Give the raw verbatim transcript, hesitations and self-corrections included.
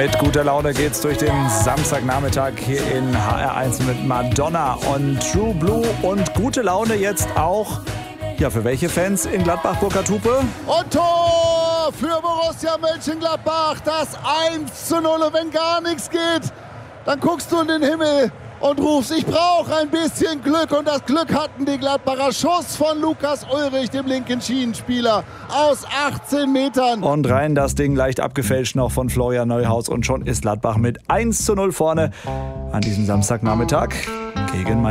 Mit guter Laune geht's durch den Samstagnachmittag hier in H R eins mit Madonna und True Blue. Und gute Laune jetzt auch, ja, für welche Fans in Gladbach, Burkhard Hupe? Und Tor für Borussia Mönchengladbach, das eins zu null. Und wenn gar nichts geht, dann guckst du in den Himmel und rufst, ich brauche ein bisschen Glück. Und das Glück hatten die Gladbacher. Schuss von Lukas Ullrich, dem linken Schienenspieler, aus achtzehn Metern. Und rein das Ding leicht abgefälscht noch von Florian Neuhaus. Und schon ist Gladbach mit eins zu null vorne an diesem Samstagnachmittag gegen